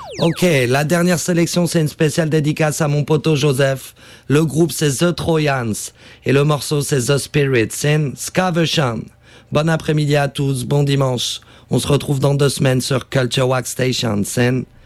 Ok, la dernière sélection, c'est une spéciale dédicace à mon poteau Joseph. Le groupe, c'est The Trojans. Et le morceau, c'est The Spirit. C'est une ska version. Bon après-midi à tous, bon dimanche. On se retrouve dans 2 semaines sur Culture Wax Station. C'est